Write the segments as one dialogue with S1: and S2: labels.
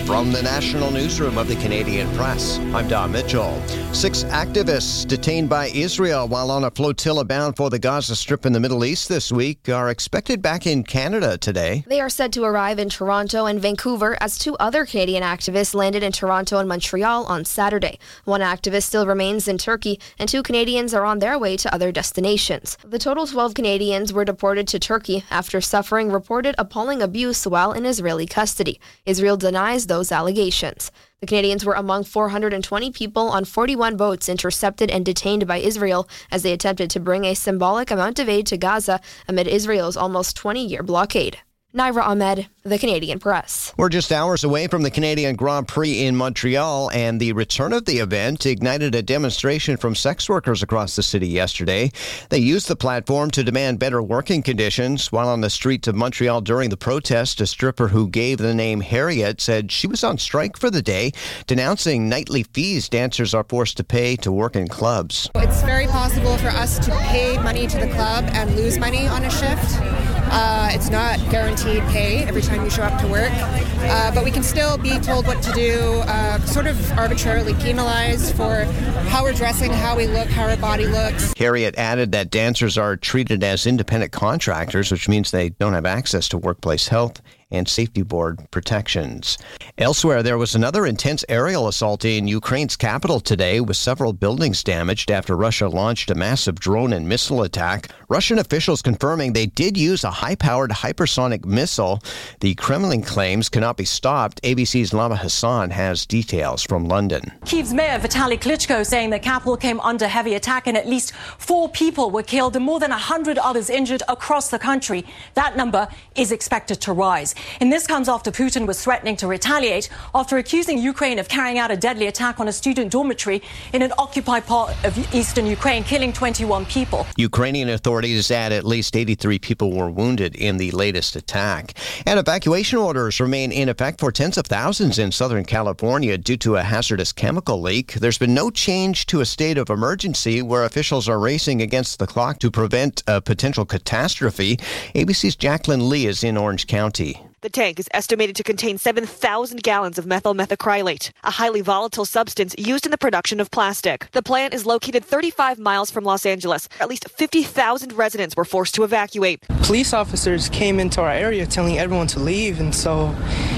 S1: From the National Newsroom of the Canadian Press, I'm Don Mitchell. 6 activists detained by Israel while on a flotilla bound for the Gaza Strip in the Middle East this week are expected back in Canada today.
S2: They are said to arrive in Toronto and Vancouver as 2 other Canadian activists landed in Toronto and Montreal on Saturday. 1 activist still remains in Turkey, and 2 Canadians are on their way to other destinations. The total 12 Canadians were deported to Turkey after suffering reported appalling abuse while in Israeli custody. Israel denies those allegations. The Canadians were among 420 people on 41 boats intercepted and detained by Israel as they attempted to bring a symbolic amount of aid to Gaza amid Israel's almost 20-year blockade. Naira Ahmed, The Canadian Press.
S1: We're just hours away from the Canadian Grand Prix in Montreal, and the return of the event ignited a demonstration from sex workers across the city yesterday. They used the platform to demand better working conditions. While on the streets of Montreal during the protest, a stripper who gave the name Harriet said she was on strike for the day, denouncing nightly fees dancers are forced to pay to work in clubs.
S3: It's very possible for us to pay money to the club and lose money on a shift. It's not guaranteed pay every time you show up to work, but we can still be told what to do, sort of arbitrarily penalized for how we're dressing, how we look, how our body looks.
S1: Harriet added that dancers are treated as independent contractors, which means they don't have access to workplace health and safety board protections. Elsewhere, there was another intense aerial assault in Ukraine's capital today, with several buildings damaged after Russia launched a massive drone and missile attack. Russian officials confirming they did use a high-powered hypersonic missile. The Kremlin claims cannot be stopped. ABC's Lama Hassan has details from London.
S4: Kyiv's Mayor Vitaly Klitschko saying the capital came under heavy attack and at least 4 people were killed and more than 100 others injured across the country. That number is expected to rise. And this comes after Putin was threatening to retaliate after accusing Ukraine of carrying out a deadly attack on a student dormitory in an occupied part of eastern Ukraine, killing 21 people.
S1: Ukrainian authorities add at least 83 people were wounded in the latest attack. And evacuation orders remain in effect for tens of thousands in Southern California due to a hazardous chemical leak. There's been no change to a state of emergency where officials are racing against the clock to prevent a potential catastrophe. ABC's Jacqueline Lee is in Orange County.
S5: The tank is estimated to contain 7,000 gallons of methyl methacrylate, a highly volatile substance used in the production of plastic. The plant is located 35 miles from Los Angeles. At least 50,000 residents were forced to evacuate.
S6: Police officers came into our area telling everyone to leave, and so,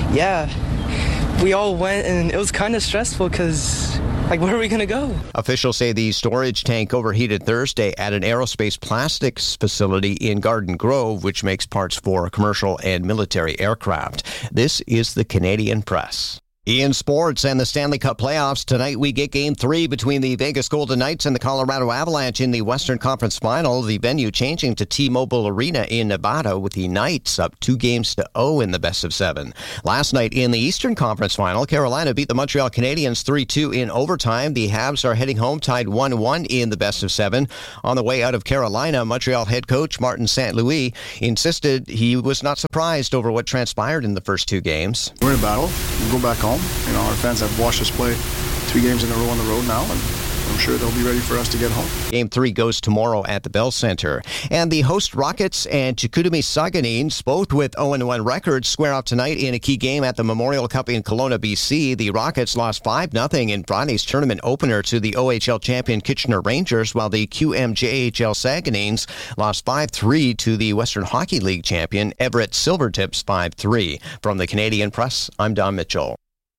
S6: we all went, and it was kind of stressful because, where are we going to go?
S1: Officials say the storage tank overheated Thursday at an aerospace plastics facility in Garden Grove, which makes parts for commercial and military aircraft. This is the Canadian Press. In sports and the Stanley Cup playoffs, tonight we get Game 3 between the Vegas Golden Knights and the Colorado Avalanche in the Western Conference Final. The venue changing to T-Mobile Arena in Nevada, with the Knights up 2-0 in the best of 7. Last night in the Eastern Conference Final, Carolina beat the Montreal Canadiens 3-2 in overtime. The Habs are heading home tied 1-1 in the best of 7. On the way out of Carolina, Montreal head coach Martin St. Louis insisted he was not surprised over what transpired in the first 2 games.
S7: We're in a battle. We'll go back home. Our fans have watched us play 2 games in a row on the road now, and I'm sure they'll be ready for us to get home.
S1: Game 3 goes tomorrow at the Bell Center. And the host Rockets and Chicoutimi Saguenay, both with 0-1 records, square off tonight in a key game at the Memorial Cup in Kelowna, BC. The Rockets lost 5-0 in Friday's tournament opener to the OHL champion Kitchener Rangers, while the QMJHL Saguenays lost 5-3 to the Western Hockey League champion Everett Silvertips 5-3. From the Canadian Press, I'm Don Mitchell.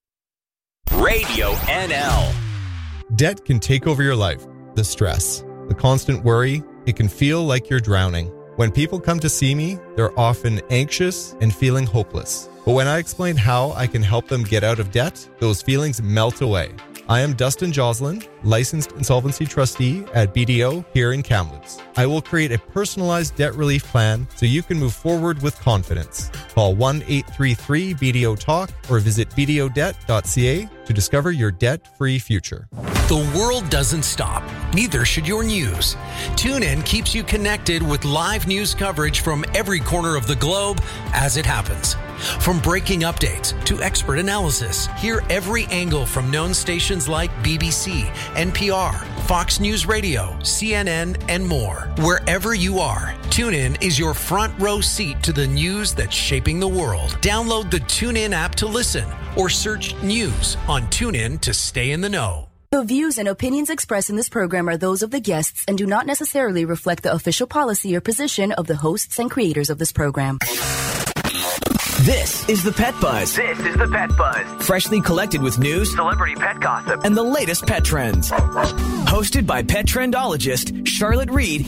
S8: Radio NL.
S9: Debt can take over your life. The stress, the constant worry, it can feel like you're drowning. When people come to see me, they're often anxious and feeling hopeless. But when I explain how I can help them get out of debt, those feelings melt away. I am Dustin Joslin, licensed insolvency trustee at BDO here in Kamloops. I will create a personalized debt relief plan so you can move forward with confidence. Call 1-833-BDO-TALK or visit bdodebt.ca to discover your debt-free future.
S8: The world doesn't stop. Neither should your news. TuneIn keeps you connected with live news coverage from every corner of the globe as it happens. From breaking updates to expert analysis, hear every angle from known stations like BBC, NPR, Fox News Radio, CNN, and more. Wherever you are, TuneIn is your front row seat to the news that's shaping the world. Download the TuneIn app to listen or search News on TuneIn to stay in the know.
S10: The views and opinions expressed in this program are those of the guests and do not necessarily reflect the official policy or position of the hosts and creators of this program.
S11: This is the Pet Buzz. Freshly collected with news,
S12: celebrity pet gossip,
S11: and the latest pet trends. Hosted by pet trendologist Charlotte Reed.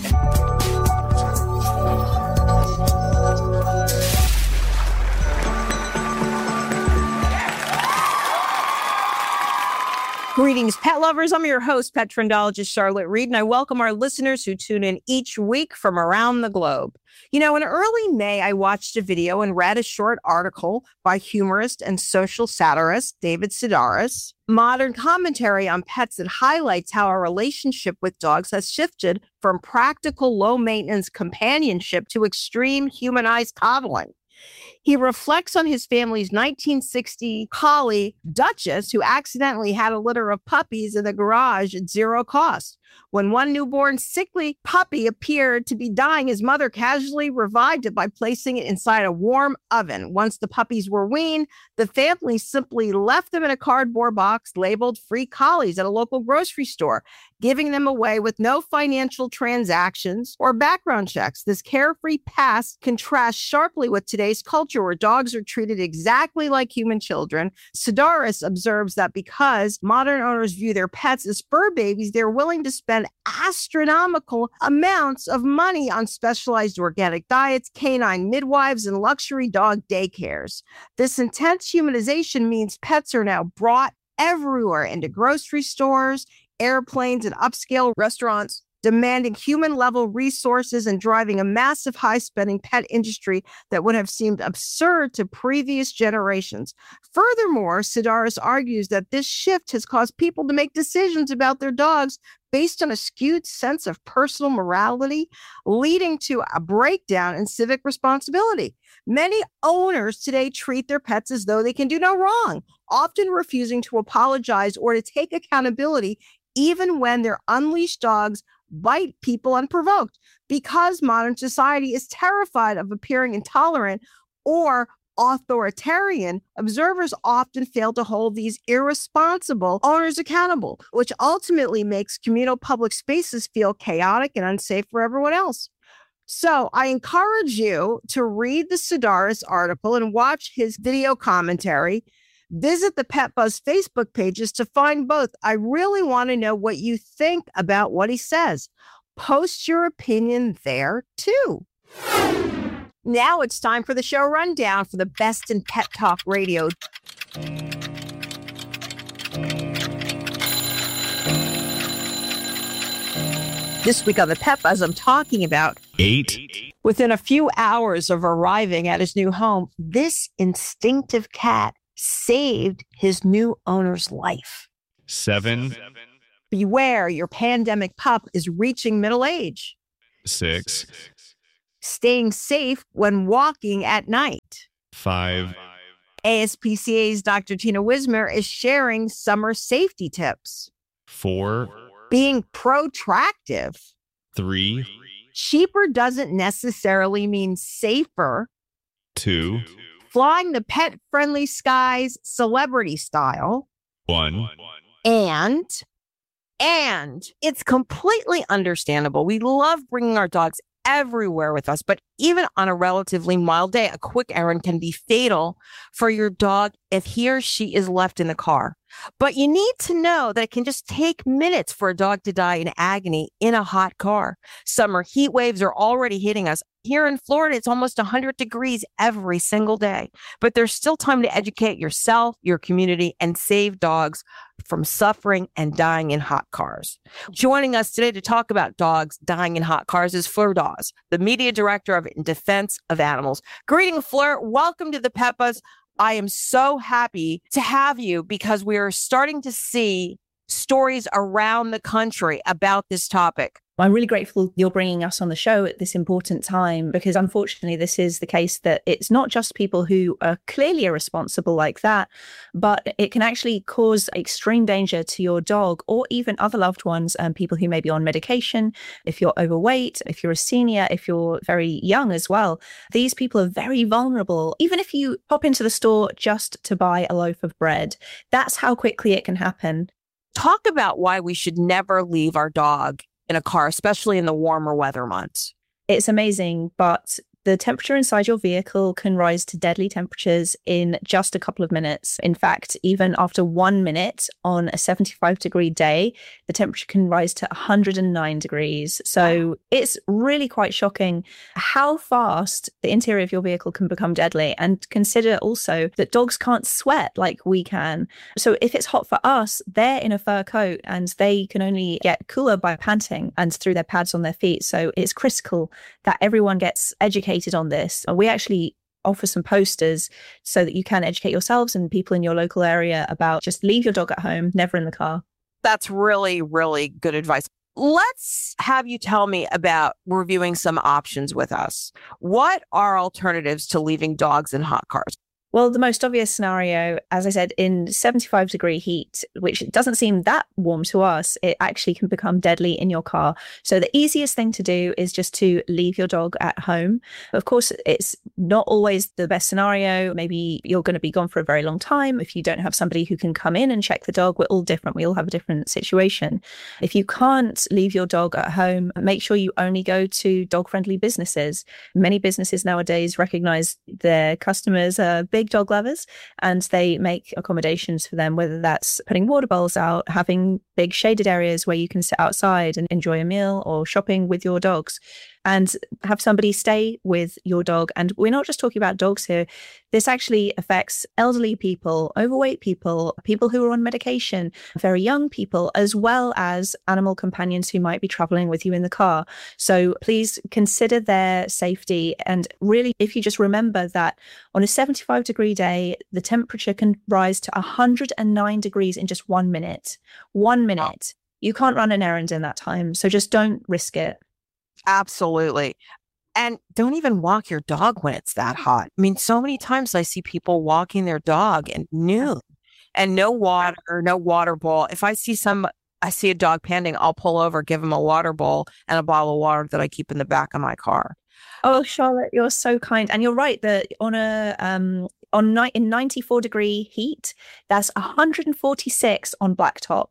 S13: Greetings, pet lovers. I'm your host, pet trendologist Charlotte Reed, and I welcome our listeners who tune in each week from around the globe. You know, in early May, I watched a video and read a short article by humorist and social satirist David Sedaris, Modern Commentary on Pets, that highlights how our relationship with dogs has shifted from practical, low-maintenance companionship to extreme humanized coddling. He reflects on his family's 1960 collie, Duchess, who accidentally had a litter of puppies in the garage at zero cost. When one newborn sickly puppy appeared to be dying, his mother casually revived it by placing it inside a warm oven. Once the puppies were weaned, the family simply left them in a cardboard box labeled "Free Collies" at a local grocery store, giving them away with no financial transactions or background checks. This carefree past contrasts sharply with today's culture, where dogs are treated exactly like human children. Sedaris observes that because modern owners view their pets as fur babies, they're willing to spend astronomical amounts of money on specialized organic diets, canine midwives, and luxury dog daycares. This intense humanization means pets are now brought everywhere, into grocery stores, airplanes, and upscale restaurants, demanding human-level resources and driving a massive high-spending pet industry that would have seemed absurd to previous generations. Furthermore, Sedaris argues that this shift has caused people to make decisions about their dogs based on a skewed sense of personal morality, leading to a breakdown in civic responsibility. Many owners today treat their pets as though they can do no wrong, often refusing to apologize or to take accountability, even when their unleashed dogs bite people unprovoked. Because modern society is terrified of appearing intolerant or authoritarian, observers often fail to hold these irresponsible owners accountable, which ultimately makes communal public spaces feel chaotic and unsafe for everyone else. So I encourage you to read the Sedaris article and watch his video commentary. Visit the Pet Buzz Facebook pages to find both. I really want to know what you think about what he says. Post your opinion there, too. Now it's time for the show rundown for the best in pet talk radio. This week on the Pet Buzz, I'm talking about
S14: 8.
S13: Within a few hours of arriving at his new home, this instinctive cat saved his new owner's life.
S14: 7.
S13: Beware, your pandemic pup is reaching middle age.
S14: 6.
S13: Staying safe when walking at night.
S14: 5.
S13: ASPCA's Dr. Tina Wismer is sharing summer safety tips.
S14: 4.
S13: Being protractive.
S14: 3.
S13: Cheaper doesn't necessarily mean safer.
S14: 2.
S13: Flying the pet-friendly skies celebrity style.
S14: 1.
S13: And it's completely understandable. We love bringing our dogs everywhere with us, but even on a relatively mild day, a quick errand can be fatal for your dog if he or she is left in the car. But you need to know that it can just take minutes for a dog to die in agony in a hot car. Summer heat waves are already hitting us. Here in Florida, it's almost 100 degrees every single day. But there's still time to educate yourself, your community, and save dogs from suffering and dying in hot cars. Joining us today to talk about dogs dying in hot cars is Fleur Dawes, the media director of In Defense of Animals. Greetings, Fleur. Welcome to the Pet Buzz. I am so happy to have you because we are starting to see stories around the country about this topic.
S12: I'm really grateful you're bringing us on the show at this important time, because unfortunately this is the case that it's not just people who are clearly irresponsible like that, but it can actually cause extreme danger to your dog or even other loved ones, and people who may be on medication. If you're overweight, if you're a senior, if you're very young as well, these people are very vulnerable. Even if you pop into the store just to buy a loaf of bread, that's how quickly it can happen.
S13: Talk about why we should never leave our dog in a car, especially in the warmer weather months.
S12: It's amazing, but the temperature inside your vehicle can rise to deadly temperatures in just a couple of minutes. In fact, even after 1 minute on a 75-degree day, the temperature can rise to 109 degrees. So it's really quite shocking how fast the interior of your vehicle can become deadly. And consider also that dogs can't sweat like we can. So if it's hot for us, they're in a fur coat and they can only get cooler by panting and through their pads on their feet. So it's critical that everyone gets educated on this. We actually offer some posters so that you can educate yourselves and people in your local area about just leave your dog at home, never in the car.
S13: That's really, really good advice. Let's have you tell me about reviewing some options with us. What are alternatives to leaving dogs in hot cars?
S12: Well, the most obvious scenario, as I said, in 75-degree heat, which doesn't seem that warm to us, it actually can become deadly in your car. So the easiest thing to do is just to leave your dog at home. Of course, it's not always the best scenario. Maybe you're going to be gone for a very long time. If you don't have somebody who can come in and check the dog, we're all different. We all have a different situation. If you can't leave your dog at home, make sure you only go to dog-friendly businesses. Many businesses nowadays recognize their customers are big dog lovers, and they make accommodations for them, whether that's putting water bowls out, having big shaded areas where you can sit outside and enjoy a meal, or shopping with your dogs and have somebody stay with your dog. And we're not just talking about dogs here. This actually affects elderly people, overweight people, people who are on medication, very young people, as well as animal companions who might be traveling with you in the car. So please consider their safety. And really, if you just remember that on a 75-degree day, the temperature can rise to 109 degrees in just 1 minute. 1 minute. You can't run an errand in that time. So just don't risk it.
S13: Absolutely. And don't even walk your dog when it's that hot. I mean, so many times I see people walking their dog at noon and no water, no water bowl. If I see a dog panting, I'll pull over, give him a water bowl and a bottle of water that I keep in the back of my car.
S12: Oh, Charlotte, you're so kind. And you're right that in 94-degree heat, that's 146 on Blacktop,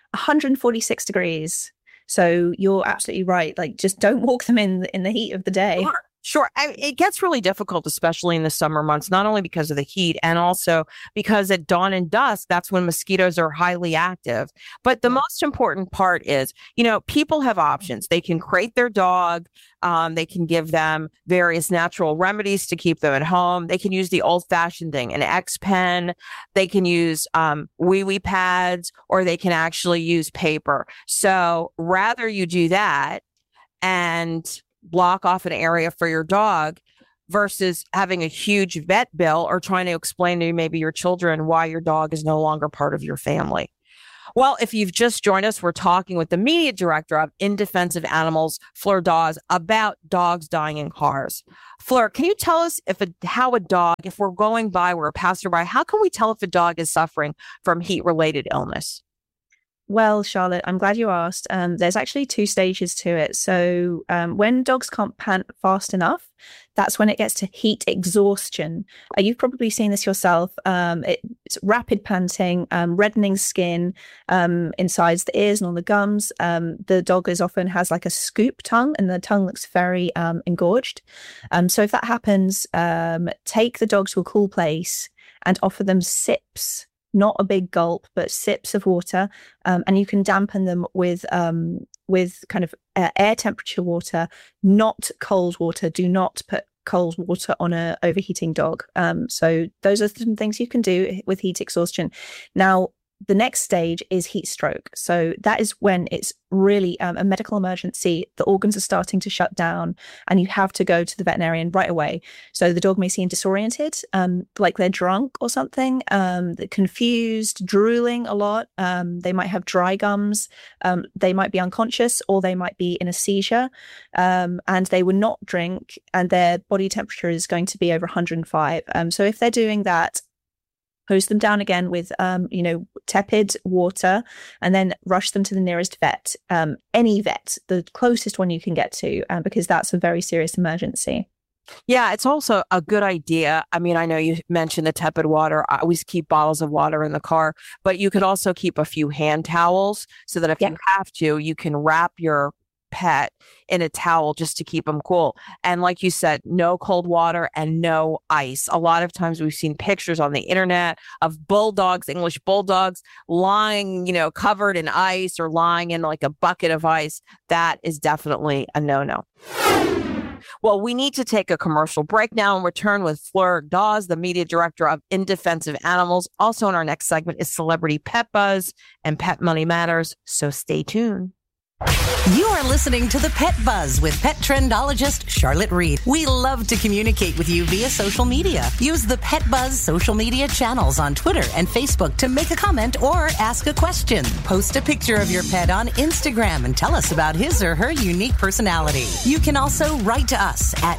S12: 146 degrees. So you're absolutely right. Like, just don't walk them in the heat of the day.
S13: Sure. It gets really difficult, especially in the summer months, not only because of the heat and also because at dawn and dusk, that's when mosquitoes are highly active. But the most important part is, people have options. They can crate their dog. They can give them various natural remedies to keep them at home. They can use the old-fashioned thing, an X-Pen. They can use wee-wee pads, or they can actually use paper. So rather you do that and block off an area for your dog versus having a huge vet bill or trying to explain to maybe your children why your dog is no longer part of your family. Well, if you've just joined us, we're talking with the media director of In Defense of Animals, Fleur Dawes, about dogs dying in cars. Fleur, can you tell us if we're going by, we're a passerby, how can we tell if a dog is suffering from heat-related illness?
S12: Well, Charlotte, I'm glad you asked. There's actually 2 stages to it. So when dogs can't pant fast enough, that's when it gets to heat exhaustion. You've probably seen this yourself. It's rapid panting, reddening skin inside the ears and on the gums. The dog often has like a scoop tongue, and the tongue looks very engorged. So if that happens, take the dog to a cool place and offer them sips. Not a big gulp, but sips of water, and you can dampen them with kind of air temperature water, not cold water. Do not put cold water on a overheating dog. So those are some things you can do with heat exhaustion. Now, the next stage is heat stroke. So that is when it's really a medical emergency. The organs are starting to shut down and you have to go to the veterinarian right away. So the dog may seem disoriented, like they're drunk or something, they're confused, drooling a lot. They might have dry gums. They might be unconscious, or they might be in a seizure, and they would not drink, and their body temperature is going to be over 105. So if they're doing that, hose them down again with, tepid water, and then rush them to the nearest vet, any vet, the closest one you can get to, because that's a very serious emergency.
S13: Yeah, it's also a good idea. I mean, I know you mentioned the tepid water. I always keep bottles of water in the car, but you could also keep a few hand towels so that if you have to, you can wrap your pet in a towel just to keep them cool. And like you said, no cold water and no ice. A lot of times we've seen pictures on the internet of bulldogs, English bulldogs, lying, covered in ice or lying in like a bucket of ice. That is definitely a no-no. Well, we need to take a commercial break now and return with Fleur Dawes, the media director of In Defense of Animals. Also in our next segment is Celebrity Pet Buzz and Pet Money Matters. So stay tuned.
S15: You are listening to The Pet Buzz with pet trendologist Charlotte Reed. We love to communicate with you via social media. Use the Pet Buzz social media channels on Twitter and Facebook to make a comment or ask a question. Post a picture of your pet on Instagram and tell us about his or her unique personality. You can also write to us at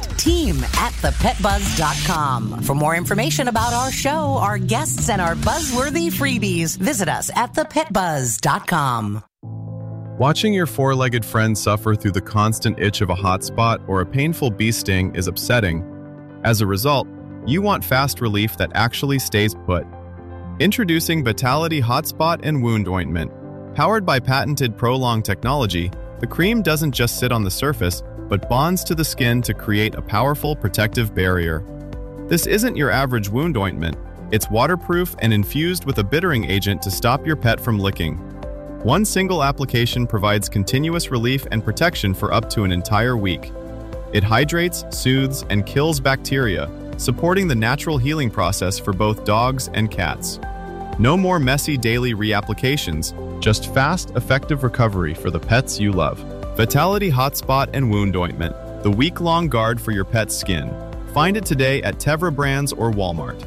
S15: team@thepetbuzz.com. For more information about our show, our guests, and our buzzworthy freebies, visit us at thepetbuzz.com.
S9: Watching your four-legged friend suffer through the constant itch of a hot spot or a painful bee sting is upsetting. As a result, you want fast relief that actually stays put. Introducing Vitality Hotspot and Wound Ointment. Powered by patented Prolong technology, the cream doesn't just sit on the surface, but bonds to the skin to create a powerful protective barrier. This isn't your average wound ointment. It's waterproof and infused with a bittering agent to stop your pet from licking. One single application provides continuous relief and protection for up to an entire week. It hydrates, soothes, and kills bacteria, supporting the natural healing process for both dogs and cats. No more messy daily reapplications, just fast, effective recovery for the pets you love. Vitality Hotspot and Wound Ointment, the week-long guard for your pet's skin. Find it today at Tevra Brands or Walmart.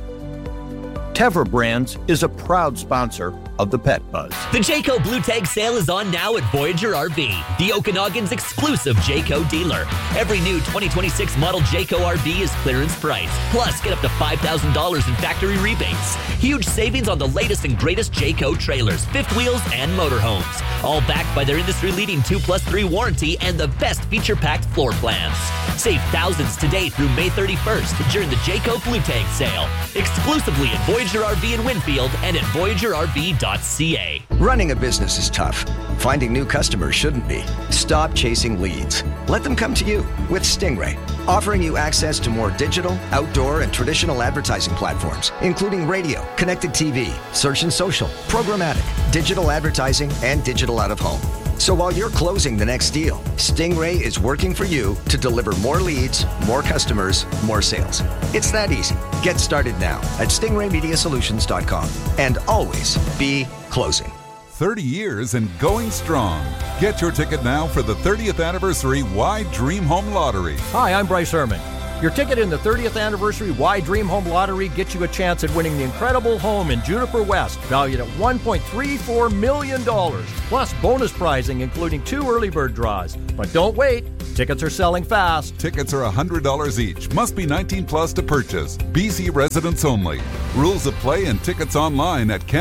S16: Tevra Brands is a proud sponsor of the Pet Buzz.
S17: The Jayco Blue Tag sale is on now at Voyager RV, the Okanagan's exclusive Jayco dealer. Every new 2026 model Jayco RV is clearance price. Plus, get up to $5,000 in factory rebates. Huge savings on the latest and greatest Jayco trailers, fifth wheels, and motorhomes. All backed by their industry-leading 2+3 warranty and the best feature-packed floor plans. Save thousands today through May 31st during the Jayco Blue Tag sale. Exclusively at Voyager RV in Winfield and at VoyagerRV.ca.
S18: Running a business is tough. Finding new customers shouldn't be. Stop chasing leads. Let them come to you with Stingray, offering you access to more digital, outdoor, and traditional advertising platforms, including radio, connected TV, search and social, programmatic, digital advertising, and digital out-of-home. So while you're closing the next deal, Stingray is working for you to deliver more leads, more customers, more sales. It's that easy. Get started now at stingraymediasolutions.com and always be closing.
S19: 30 years and going strong. Get your ticket now for the 30th anniversary Why Dream Home Lottery.
S20: Hi, I'm Bryce Herman. Your ticket in the 30th anniversary Why Dream Home Lottery gets you a chance at winning the incredible home in Juniper West, valued at $1.34 million, plus bonus prizing, including 2 early bird draws. But don't wait. Tickets are selling fast.
S19: Tickets are $100 each. Must be 19 plus to purchase. BC residents only. Rules of play and tickets online at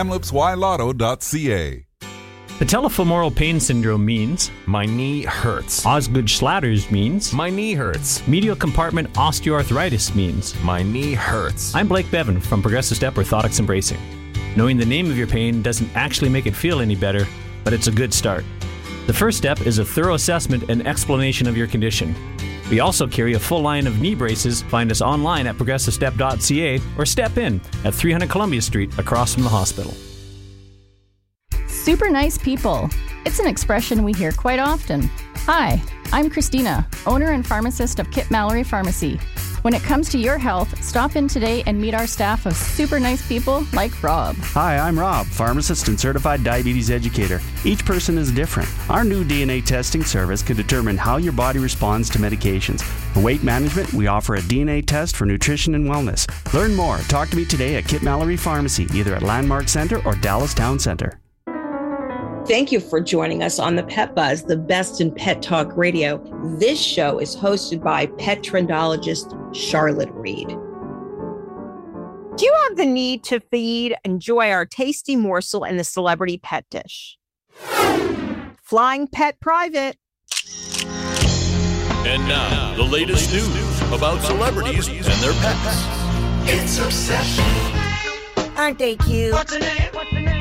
S19: kamloops.ca.
S21: Patellofemoral pain syndrome means my knee hurts. Osgood-Schlatter's means my knee hurts. Medial compartment osteoarthritis means my knee hurts. I'm Blake Bevan from Progressive Step Orthotics and Bracing. Knowing the name of your pain doesn't actually make it feel any better, but it's a good start. The first step is a thorough assessment and explanation of your condition. We also carry a full line of knee braces. Find us online at progressivestep.ca or step in at 300 Columbia Street across from the hospital.
S22: Super nice people. It's an expression we hear quite often. Hi, I'm Christina, owner and pharmacist of Kip Mallory Pharmacy. When it comes to your health, stop in today and meet our staff of super nice people like Rob.
S2: Hi, I'm Rob, pharmacist and certified diabetes educator. Each person is different. Our new DNA testing service can determine how your body responds to medications. For weight management, we offer a DNA test for nutrition and wellness. Learn more. Talk to me today at Kit Mallory Pharmacy, either at Landmark Center or Dallas Town Center.
S13: Thank you for joining us on the Pet Buzz, the best in pet talk radio. This show is hosted by pet trendologist Charlotte Reed. Do you have the need to feed, enjoy our tasty morsel in the celebrity pet dish? Flying Pet Private.
S3: And now, the latest news about celebrities and their pets.
S23: It's Obsession.
S13: Aren't they cute?
S23: What's the name?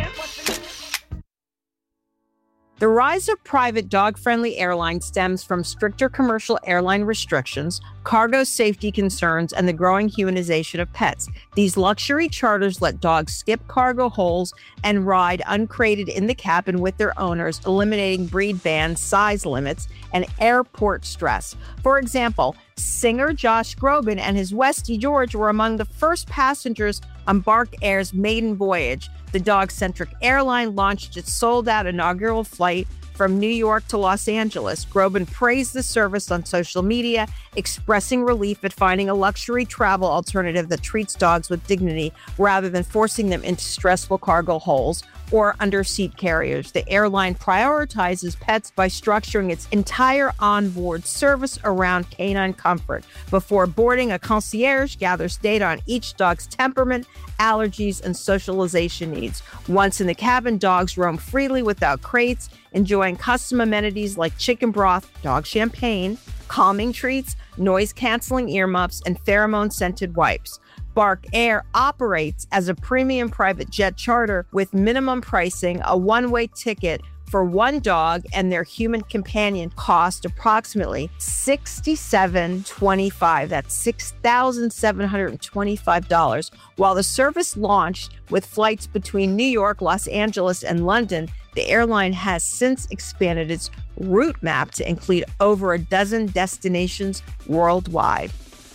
S13: The rise of private dog-friendly airlines stems from stricter commercial airline restrictions, cargo safety concerns, and the growing humanization of pets. These luxury charters let dogs skip cargo holes and ride uncrated in the cabin with their owners, eliminating breed bans, size limits, and airport stress. For example, singer Josh Groban and his Westie George were among the first passengers on Bark Air's maiden voyage. The dog-centric airline launched its sold-out inaugural flight from New York to Los Angeles. Groban praised the service on social media, expressing relief at finding a luxury travel alternative that treats dogs with dignity rather than forcing them into stressful cargo holes or under-seat carriers. The airline prioritizes pets by structuring its entire onboard service around canine comfort. Before boarding, a concierge gathers data on each dog's temperament, allergies, and socialization needs. Once in the cabin, dogs roam freely without crates, enjoying custom amenities like chicken broth, dog champagne, calming treats, noise-canceling earmuffs, and pheromone-scented wipes. Bark Air operates as a premium private jet charter with minimum pricing. A one-way ticket for one dog and their human companion cost approximately $67.25. That's $6,725. While the service launched with flights between New York, Los Angeles, and London, the airline has since expanded its route map to include over a dozen destinations worldwide.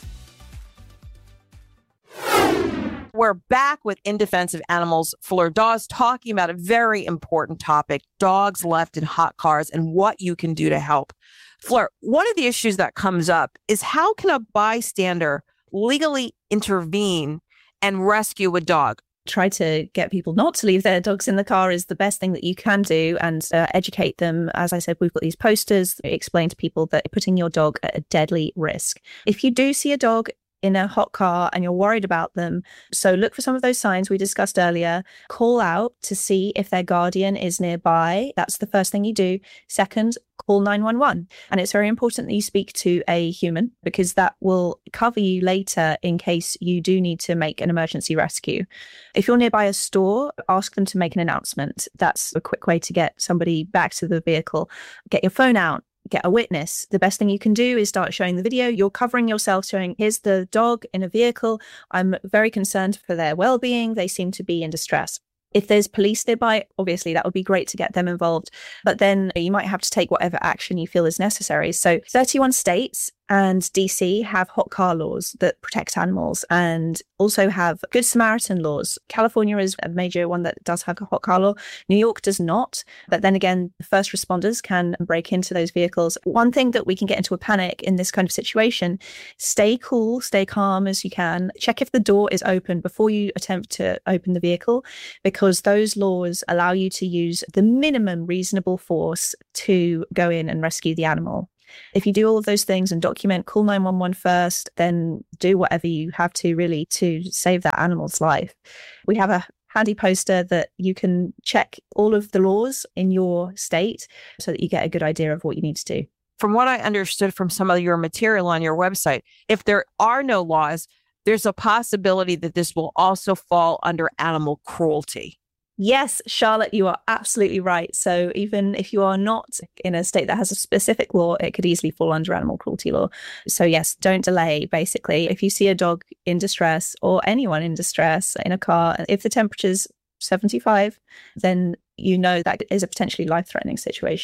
S13: We're back with In Defense of Animals. Fleur Dawes talking about a very important topic, dogs left in hot cars and what you can do to help. Fleur, one of the issues that comes up is how can a bystander legally intervene and rescue a dog?
S12: Try to get people not to leave their dogs in the car is the best thing that you can do, and educate them. As I said, we've got these posters that explain to people that putting your dog at a deadly risk. If you do see a dog in a hot car and you're worried about them, so look for some of those signs we discussed earlier. Call out to see if their guardian is nearby. That's the first thing you do. Second, call 911. And it's very important that you speak to a human, because that will cover you later in case you do need to make an emergency rescue. If you're nearby a store, ask them to make an announcement. That's a quick way to get somebody back to the vehicle. Get your phone out. Get a witness. The best thing you can do is start showing the video. You're covering yourself, showing, here's the dog in a vehicle. I'm very concerned for their well-being. They seem to be in distress. If there's police nearby, obviously that would be great to get them involved. But then you might have to take whatever action you feel is necessary. So 31 states and DC have hot car laws that protect animals, and also have Good Samaritan laws. California is a major one that does have a hot car law. New York does not. But then again, first responders can break into those vehicles. One thing that we can get into a panic in this kind of situation, stay cool, stay calm as you can. Check if the door is open before you attempt to open the vehicle, because those laws allow you to use the minimum reasonable force to go in and rescue the animal. If you do all of those things and document, call 911 first, then do whatever you have to really to save that animal's life. We have a handy poster that you can check all of the laws in your state so that you get a good idea of what you need to do.
S13: From what I understood from some of your material on your website, if there are no laws, there's a possibility that this will also fall under animal cruelty.
S12: Yes, Charlotte, you are absolutely right. So even if you are not in a state that has a specific law, it could easily fall under animal cruelty law. So yes, don't delay. Basically, if you see a dog in distress or anyone in distress in a car, if the temperature's 75, then you know that is a potentially life-threatening situation.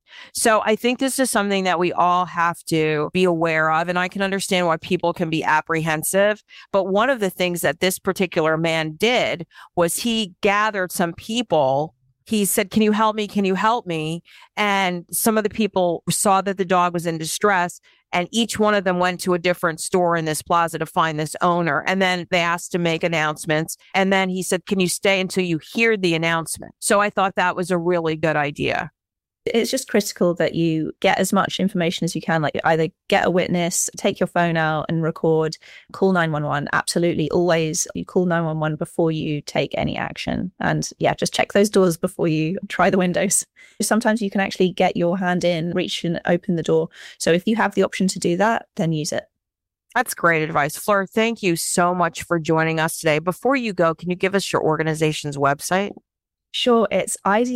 S13: So I think this is something that we all have to be aware of. And I can understand why people can be apprehensive. But one of the things that this particular man did was he gathered some people. He said, "Can you help me? Can you help me?" And some of the people saw that the dog was in distress, and each one of them went to a different store in this plaza to find this owner. And then they asked to make announcements. And then he said, "Can you stay until you hear the announcement?" So I thought that was a really good idea.
S12: It's just critical that you get as much information as you can, like either get a witness, take your phone out and record, call 911. Absolutely. Always you call 911 before you take any action. And yeah, just check those doors before you try the windows. Sometimes you can actually get your hand in, reach and open the door. So if you have the option to do that, then use it.
S13: That's great advice. Fleur, thank you so much for joining us today. Before you go, can you give us your organization's website?
S12: Sure, it's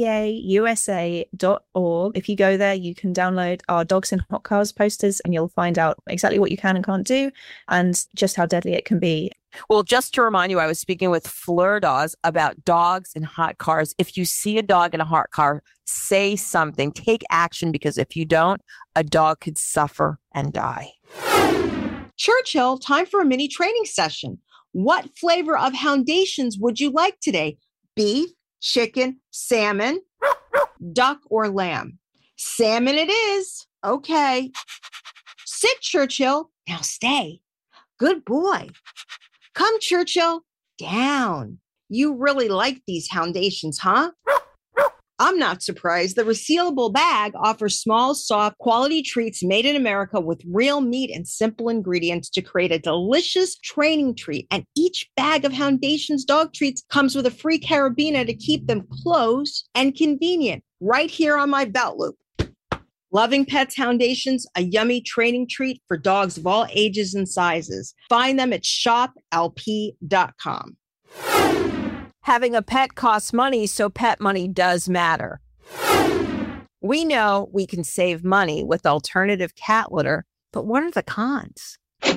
S12: idausa.org. If you go there, you can download our Dogs in Hot Cars posters and you'll find out exactly what you can and can't do and just how deadly it can be.
S13: Well, just to remind you, I was speaking with Fleur Dawes about dogs in hot cars. If you see a dog in a hot car, say something, take action, because if you don't, a dog could suffer and die.
S4: Churchill, time for a mini training session. What flavor of Houndations would you like today? Beef, chicken, salmon, duck, or lamb? Salmon it is. Okay. Sit, Churchill. Now stay. Good boy. Come, Churchill. Down. You really like these Houndations, huh? I'm not surprised. The resealable bag offers small, soft, quality treats made in America with real meat and simple ingredients to create a delicious training treat. And each bag of Houndations dog treats comes with a free carabiner to keep them close and convenient right here on my belt loop. Loving Pets Houndations, a yummy training treat for dogs of all ages and sizes. Find them at shopLP.com.
S13: Having a pet costs money, so pet money does matter. We know we can save money with alternative cat litter, but what are the cons?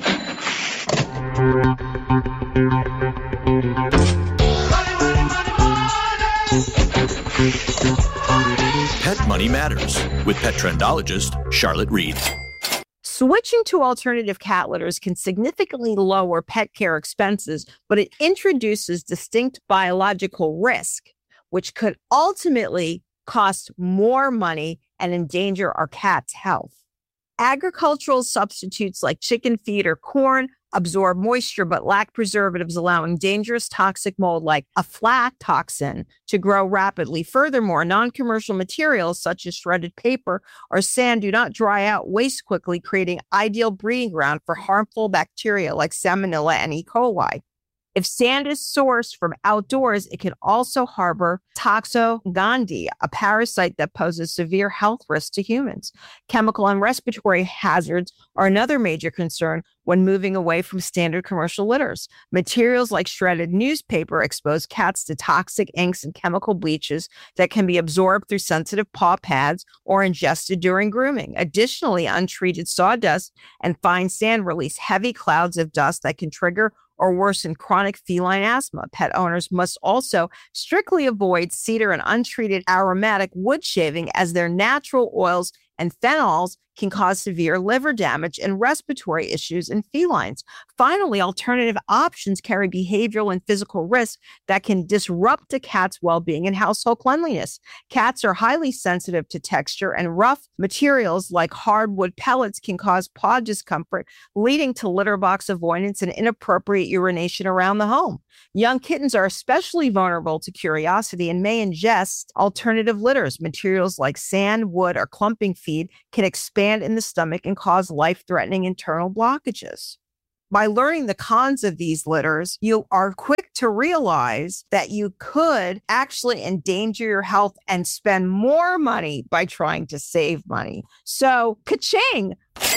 S3: Pet Money Matters with pet trendologist Charlotte Reed.
S13: Switching to alternative cat litters can significantly lower pet care expenses, but it introduces distinct biological risk, which could ultimately cost more money and endanger our cat's health. Agricultural substitutes like chicken feed or corn absorb moisture but lack preservatives, allowing dangerous toxic mold like aflatoxin to grow rapidly. Furthermore, non-commercial materials such as shredded paper or sand do not dry out, waste quickly, creating ideal breeding ground for harmful bacteria like Salmonella and E. coli. If sand is sourced from outdoors, it can also harbor Toxogandhi, a parasite that poses severe health risks to humans. Chemical and respiratory hazards are another major concern when moving away from standard commercial litters. Materials like shredded newspaper expose cats to toxic inks and chemical bleaches that can be absorbed through sensitive paw pads or ingested during grooming. Additionally, untreated sawdust and fine sand release heavy clouds of dust that can trigger or worsen chronic feline asthma. Pet owners must also strictly avoid cedar and untreated aromatic wood shaving, as their natural oils and phenols can cause severe liver damage and respiratory issues in felines. Finally, alternative options carry behavioral and physical risks that can disrupt a cat's well-being and household cleanliness. Cats are highly sensitive to texture, and rough materials like hardwood pellets can cause paw discomfort, leading to litter box avoidance and inappropriate urination around the home. Young kittens are especially vulnerable to curiosity and may ingest alternative litters. Materials like sand, wood, or clumping feed can expand in the stomach and cause life-threatening internal blockages. By learning the cons of these litters, you are quick to realize that you could actually endanger your health and spend more money by trying to save money. So, ka-ching!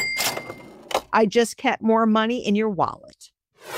S13: I just kept more money in your wallet.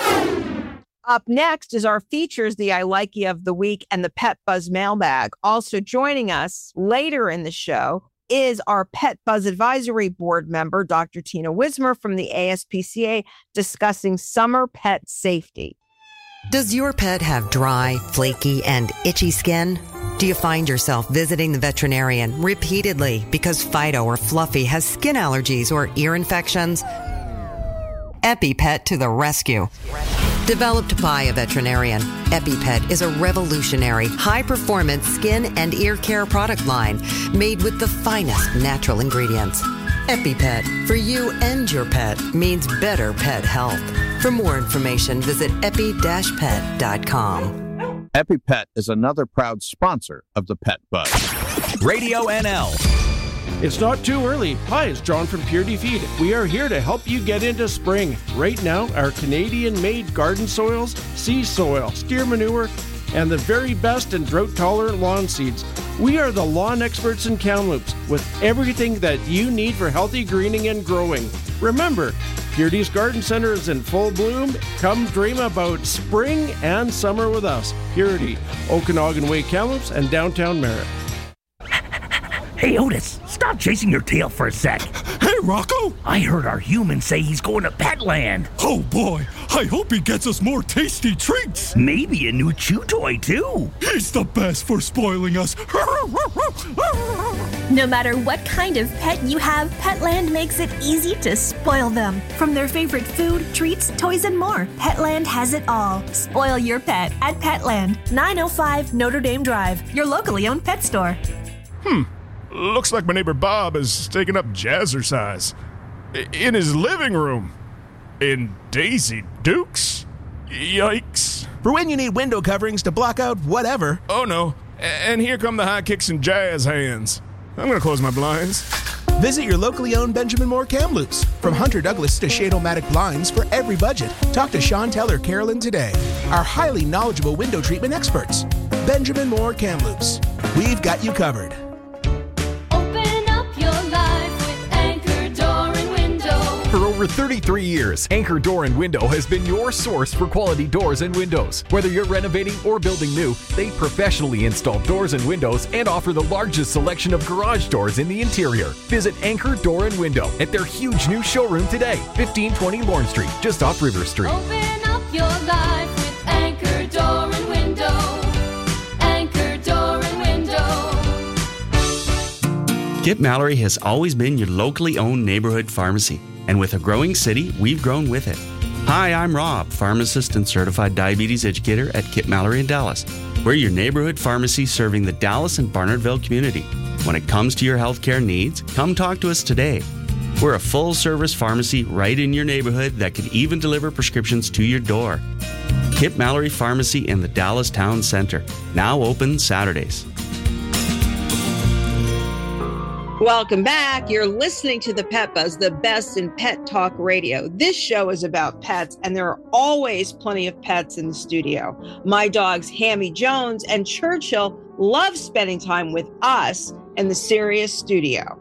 S13: Up next is our features, the I Likey of the Week and the Pet Buzz Mailbag. Also joining us later in the show is our Pet Buzz Advisory Board member, Dr. Tina Wismer from the ASPCA, discussing summer pet safety.
S5: Does your pet have dry, flaky, and itchy skin? Do you find yourself visiting the veterinarian repeatedly because Fido or Fluffy has skin allergies or ear infections? EpiPet to the rescue. Developed by a veterinarian, EpiPet is a revolutionary, high-performance skin and ear care product line made with the finest natural ingredients. EpiPet, for you and your pet, means better pet health. For more information, visit epi-pet.com.
S16: EpiPet is another proud sponsor of the Pet Buzz.
S11: Radio NL.
S6: It's not too early. Hi, it's John from Purity Feed. We are here to help you get into spring. Right now, our Canadian-made garden soils, sea soil, steer manure, and the very best in drought-tolerant lawn seeds. We are the lawn experts in Kamloops with everything that you need for healthy greening and growing. Remember, Purity's Garden Center is in full bloom. Come dream about spring and summer with us. Purity, Okanagan Way, Kamloops, and downtown Merritt.
S7: Hey, Otis, stop chasing your tail for a sec.
S24: Hey, Rocco!
S7: I heard our human say he's going to Petland.
S24: Oh, boy. I hope he gets us more tasty treats.
S7: Maybe a new chew toy, too.
S24: He's the best for spoiling us.
S25: No matter what kind of pet you have, Petland makes it easy to spoil them. From their favorite food, treats, toys, and more, Petland has it all. Spoil your pet at Petland, 905 Notre Dame Drive, your locally owned pet store.
S24: Looks like my neighbor Bob is taking up jazzercise. In his living room. In Daisy Dukes? Yikes.
S26: For when you need window coverings to block out whatever.
S24: Oh no, and here come the high kicks and jazz hands. I'm gonna close my blinds.
S26: Visit your locally owned Benjamin Moore Kamloops. From Hunter Douglas to Shade-O-Matic blinds for every budget. Talk to Chantel or Carolyn today. Our highly knowledgeable window treatment experts. Benjamin Moore Kamloops. We've got you covered.
S27: For over 33 years, Anchor Door and Window has been your source for quality doors and windows. Whether you're renovating or building new, they professionally install doors and windows and offer the largest selection of garage doors in the interior. Visit Anchor Door and Window at their huge new showroom today, 1520 Lorne Street, just off River Street.
S23: Open up your life with Anchor Door and Window. Anchor Door and Window.
S2: Kip Mallory has always been your locally owned neighborhood pharmacy. And with a growing city, we've grown with it. Hi, I'm Rob, pharmacist and certified diabetes educator at Kip Mallory in Dallas. We're your neighborhood pharmacy serving the Dallas and Barnardville community. When it comes to your healthcare needs, come talk to us today. We're a full-service pharmacy right in your neighborhood that can even deliver prescriptions to your door. Kip Mallory Pharmacy in the Dallas Town Center, now open Saturdays.
S4: Welcome back. You're listening to the Pet Buzz, the best in pet talk radio. This show is about pets, and there are always plenty of pets in the studio. My dogs, Hammy Jones and Churchill, love spending time with us in the Sirius studio.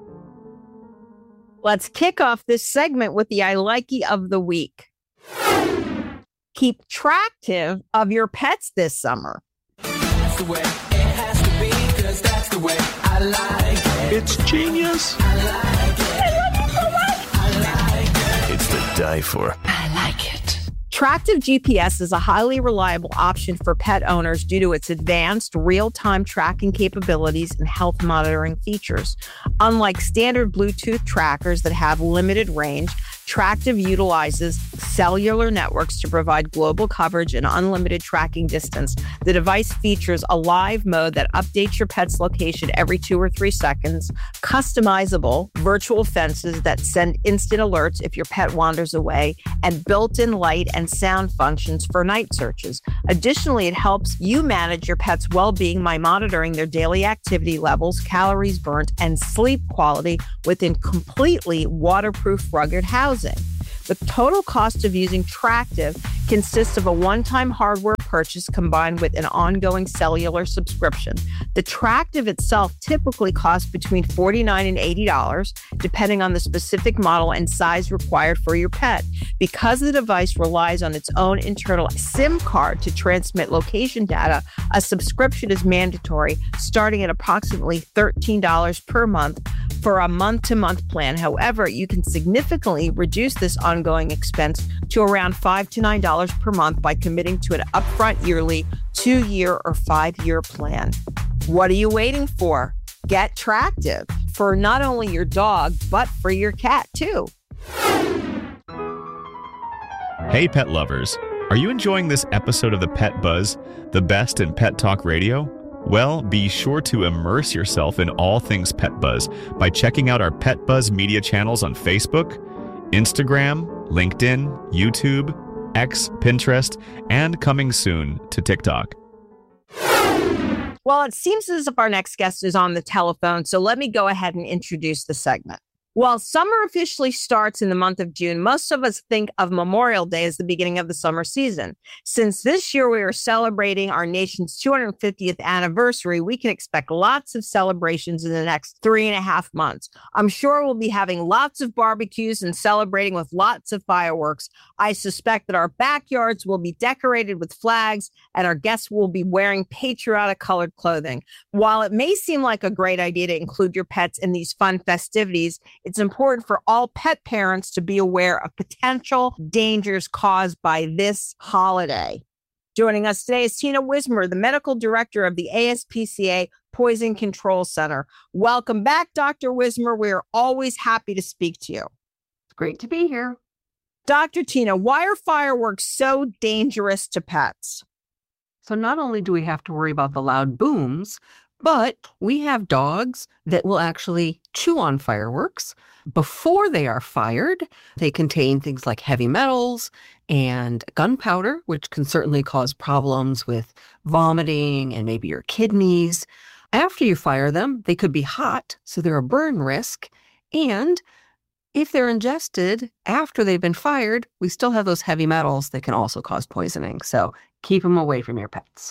S13: Let's kick off this segment with the I Likey of the week. Keep track of your pets this summer.
S23: That's the way it has to be, 'cause that's the way I like it.
S24: It's genius.
S23: I like it. I love it so much. I like it.
S24: It's to die for.
S23: I like it.
S13: Tractive GPS is a highly reliable option for pet owners due to its advanced real-time tracking capabilities and health monitoring features. Unlike standard Bluetooth trackers that have limited range, Tractive utilizes cellular networks to provide global coverage and unlimited tracking distance. The device features a live mode that updates your pet's location every 2 or 3 seconds, customizable virtual fences that send instant alerts if your pet wanders away, and built-in light and sound functions for night searches. Additionally, it helps you manage your pet's well-being by monitoring their daily activity levels, calories burnt, and sleep quality within completely waterproof, rugged housing. The total cost of using Tractive consists of a one-time hardware purchase combined with an ongoing cellular subscription. The Tractive itself typically costs between $49 and $80, depending on the specific model and size required for your pet. Because the device relies on its own internal SIM card to transmit location data, a subscription is mandatory, starting at approximately $13 per month for a month-to-month plan. However, you can significantly reduce this ongoing expense to around $5 to $9 per month by committing to an upfront yearly 2-year or 5-year plan. What are you waiting for? Get Tractive for not only your dog, but for your cat too.
S1: Hey, pet lovers. Are you enjoying this episode of the Pet Buzz, the best in pet talk radio? Well, be sure to immerse yourself in all things Pet Buzz by checking out our Pet Buzz media channels on Facebook, Instagram, LinkedIn, YouTube, X, Pinterest, and coming soon to TikTok.
S13: Well, it seems as if our next guest is on the telephone, so let me go ahead and introduce the segment. While summer officially starts in the month of June, most of us think of Memorial Day as the beginning of the summer season. Since this year we are celebrating our nation's 250th anniversary, we can expect lots of celebrations in the next 3.5 months. I'm sure we'll be having lots of barbecues and celebrating with lots of fireworks. I suspect that our backyards will be decorated with flags and our guests will be wearing patriotic colored clothing. While it may seem like a great idea to include your pets in these fun festivities, it's important for all pet parents to be aware of potential dangers caused by this holiday. Joining us today is Tina Wismer, the medical director of the ASPCA Poison Control Center. Welcome back, Dr. Wismer. We're always happy to speak to you.
S8: It's great to be here.
S13: Dr. Tina, why are fireworks so dangerous to pets?
S8: So not only do we have to worry about the loud booms, but we have dogs that will actually chew on fireworks before they are fired. They contain things like heavy metals and gunpowder, which can certainly cause problems with vomiting and maybe your kidneys. After you fire them, they could be hot, so they're a burn risk. And if they're ingested after they've been fired, we still have those heavy metals that can also cause poisoning. So keep them away from your pets.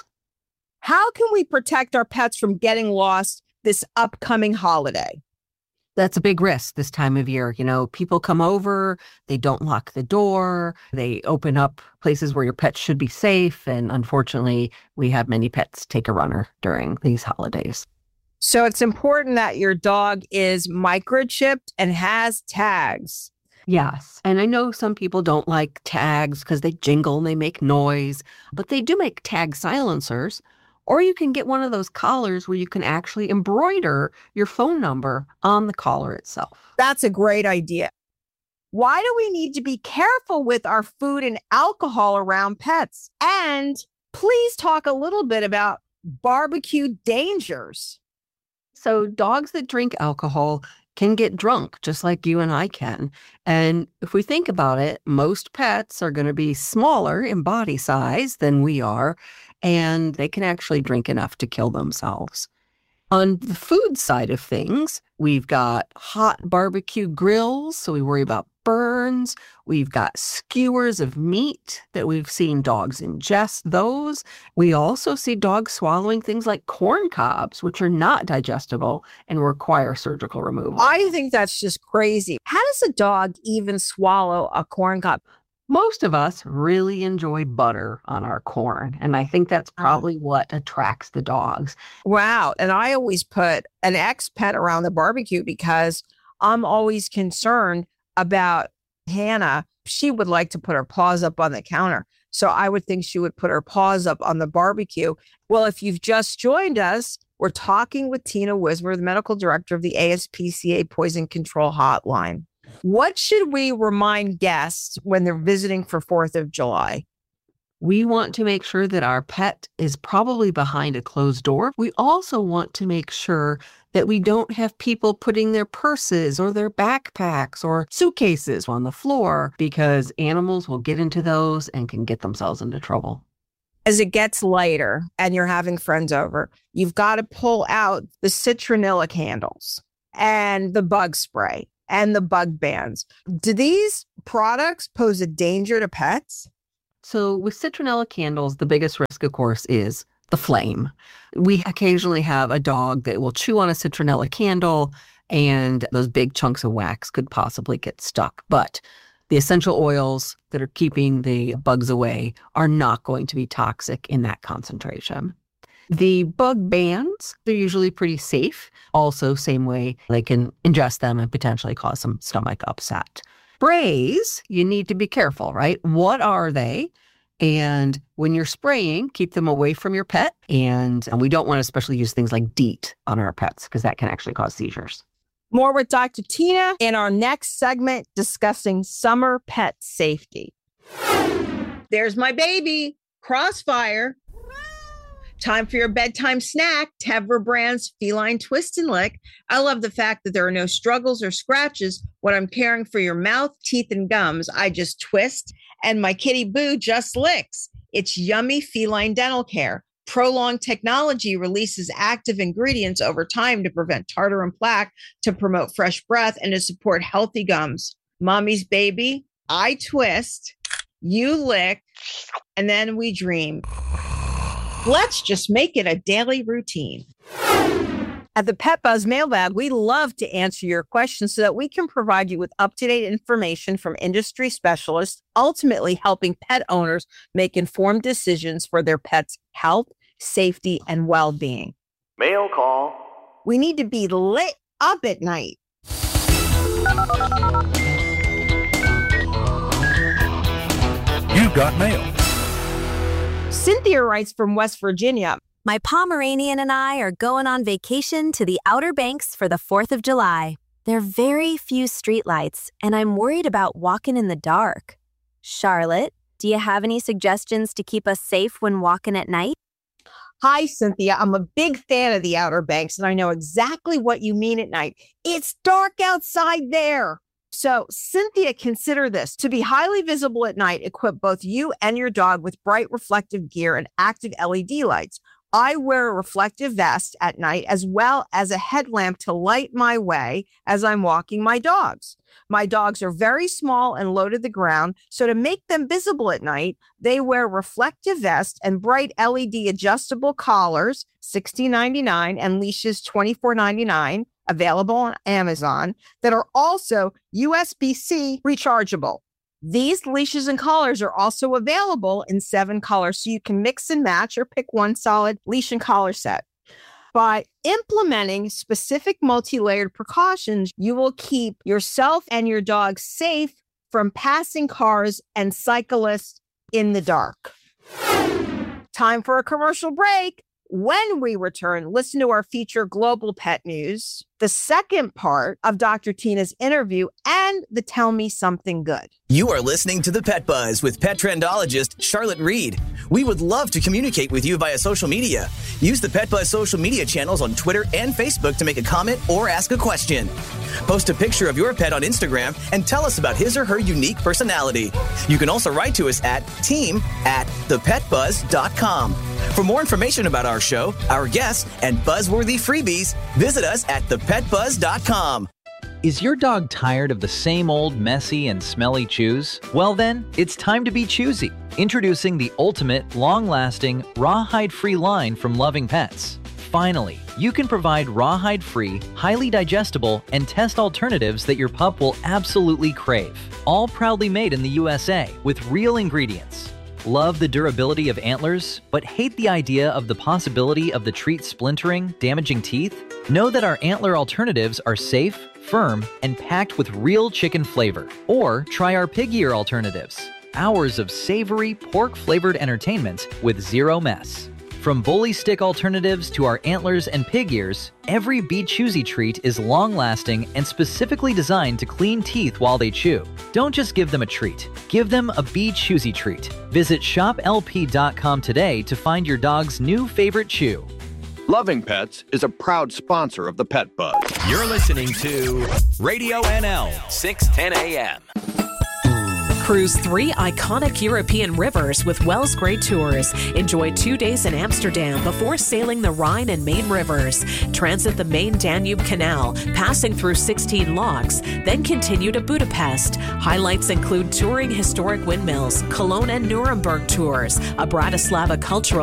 S13: How can we protect our pets from getting lost this upcoming holiday?
S8: That's a big risk this time of year. You know, people come over, they don't lock the door, they open up places where your pets should be safe. And unfortunately, we have many pets take a runner during these holidays.
S13: So it's important that your dog is microchipped and has tags.
S8: Yes. And I know some people don't like tags because they jingle and they make noise, but they do make tag silencers. Or you can get one of those collars where you can actually embroider your phone number on the collar itself.
S13: That's a great idea. Why do we need to be careful with our food and alcohol around pets? And please talk a little bit about barbecue dangers.
S8: So dogs that drink alcohol can get drunk just like you and I can. And if we think about it, most pets are going to be smaller in body size than we are, and they can actually drink enough to kill themselves. On the food side of things, we've got hot barbecue grills, so we worry about burns. We've got skewers of meat that we've seen dogs ingest those. We also see dogs swallowing things like corn cobs, which are not digestible and require surgical removal.
S13: I think that's just crazy. How does a dog even swallow a corn cob?
S8: Most of us really enjoy butter on our corn, and I think that's probably what attracts the dogs.
S13: Wow. And I always put an ex-pet around the barbecue because I'm always concerned about Hannah. She would like to put her paws up on the counter. So I would think she would put her paws up on the barbecue. Well, if you've just joined us, we're talking with Tina Wismer, the medical director of the ASPCA Poison Control Hotline. What should we remind guests when they're visiting for 4th of July?
S8: We want to make sure that our pet is probably behind a closed door. We also want to make sure that we don't have people putting their purses or their backpacks or suitcases on the floor, because animals will get into those and can get themselves into trouble.
S13: As it gets lighter and you're having friends over, you've got to pull out the citronella candles and the bug spray and the bug bans. Do these products pose a danger to pets?
S8: So with citronella candles, the biggest risk, of course, is the flame. We occasionally have a dog that will chew on a citronella candle and those big chunks of wax could possibly get stuck. But the essential oils that are keeping the bugs away are not going to be toxic in that concentration. The bug bans, they're usually pretty safe. Also, same way, they can ingest them and potentially cause some stomach upset. Sprays, you need to be careful, right? What are they? And when you're spraying, keep them away from your pet. And we don't want to especially use things like DEET on our pets because that can actually cause seizures.
S13: More with Dr. Tina in our next segment discussing summer pet safety.
S4: There's my baby, Crossfire. Time for your bedtime snack, Tevra Brand's Feline Twist and Lick. I love the fact that there are no struggles or scratches when I'm caring for your mouth, teeth, and gums. I just twist, and my kitty Boo just licks. It's yummy feline dental care. Prolonged technology releases active ingredients over time to prevent tartar and plaque, to promote fresh breath, and to support healthy gums. Mommy's baby, I twist, you lick, and then we dream. Let's just make it a daily routine.
S13: At the Pet Buzz Mailbag, we love to answer your questions so that we can provide you with up-to-date information from industry specialists, ultimately helping pet owners make informed decisions for their pets' health, safety, and well-being.
S9: Mail call.
S13: We need to be lit up at night.
S9: You got mail.
S13: Cynthia writes from West Virginia.
S10: My Pomeranian and I are going on vacation to the Outer Banks for the 4th of July. There are very few streetlights, and I'm worried about walking in the dark. Charlotte, do you have any suggestions to keep us safe when walking at night?
S13: Hi, Cynthia. I'm a big fan of the Outer Banks, and I know exactly what you mean at night. It's dark outside there. So, Cynthia, consider this. To be highly visible at night, equip both you and your dog with bright reflective gear and active LED lights. I wear a reflective vest at night as well as a headlamp to light my way as I'm walking my dogs. My dogs are very small and low to the ground, so to make them visible at night, they wear reflective vests and bright LED adjustable collars, $16.99, and leashes, $24.99. Available on Amazon, that are also USB-C rechargeable. These leashes and collars are also available in 7 colors, so you can mix and match or pick one solid leash and collar set. By implementing specific multi-layered precautions, you will keep yourself and your dog safe from passing cars and cyclists in the dark. Time for a commercial break. When we return, listen to our feature Global Pet News, the second part of Dr. Tina's interview, and the Tell Me Something Good.
S11: You are listening to The Pet Buzz with pet trendologist Charlotte Reed. We would love to communicate with you via social media. Use the Pet Buzz social media channels on Twitter and Facebook to make a comment or ask a question. Post a picture of your pet on Instagram and tell us about his or her unique personality. You can also write to us at team@thepetbuzz.com. For more information about our show, our guests, and buzzworthy freebies, visit us at thepetbuzz.com.
S14: Is your dog tired of the same old messy and smelly chews? Well then, it's time to be choosy. Introducing the ultimate, long-lasting, rawhide-free line from Loving Pets. Finally, you can provide rawhide-free, highly digestible, and test alternatives that your pup will absolutely crave. All proudly made in the USA with real ingredients. Love the durability of antlers, but hate the idea of the possibility of the treat splintering, damaging teeth? Know that our antler alternatives are safe, firm, and packed with real chicken flavor. Or try our pig ear alternatives. Hours of savory, pork-flavored entertainment with zero mess. From bully stick alternatives to our antlers and pig ears, every Be Choosy treat is long-lasting and specifically designed to clean teeth while they chew. Don't just give them a treat. Give them a Be Choosy treat. Visit shoplp.com today to find your dog's new favorite chew.
S16: Loving Pets is a proud sponsor of the Pet Buzz.
S3: You're listening to Radio NL, 610 AM.
S15: Cruise 3 iconic European rivers with Wells Grey Tours. Enjoy 2 days in Amsterdam before sailing the Rhine and Main rivers. Transit the main Danube Canal, passing through 16 locks, then continue to Budapest. Highlights include touring historic windmills, Cologne and Nuremberg tours, a Bratislava cultural